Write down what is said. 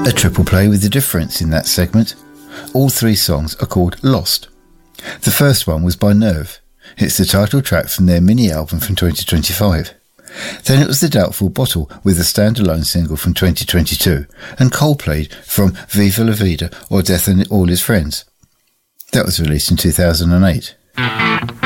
A triple play with a difference in that segment. All three songs are called Lost. The first one was by Nerve. It's the title track from their mini-album from 2025. Then it was The Doubtful Bottle with a standalone single from 2022 and Coldplay from Viva La Vida or Death and All His Friends. That was released in 2008.